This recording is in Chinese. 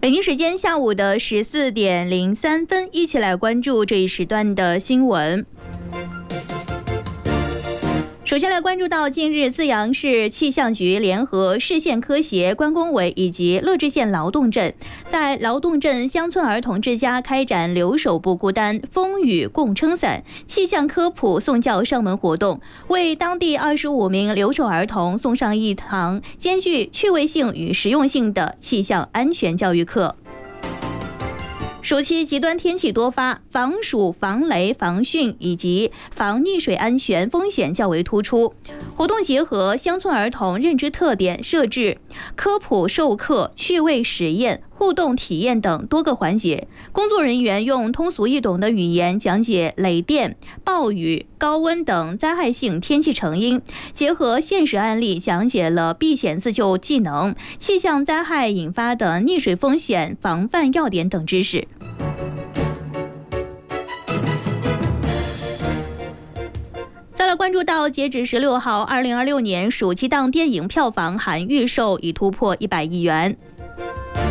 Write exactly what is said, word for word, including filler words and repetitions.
北京时间下午的十四点零三分，一起来关注这一时段的新闻。首先来关注到，近日资阳市气象局联合市县科协、关工委以及乐至县劳动镇，在劳动镇乡村儿童之家开展留守不孤单、风雨共撑伞气象科普送教上门活动，为当地二十五名留守儿童送上一堂兼具趣味性与实用性的气象安全教育课。暑期极端天气多发，防暑、防雷、防汛以及防溺水安全风险较为突出。活动结合乡村儿童认知特点，设置科普授课、趣味实验、互动体验等多个环节。工作人员用通俗易懂的语言讲解雷电、暴雨、高温等灾害性天气成因，结合现实案例讲解了避险自救技能、气象灾害引发的溺水风险防范要点等知识。再来关注到，截止十六号，二零二六年暑期档电影票房含预售已突破一百亿元。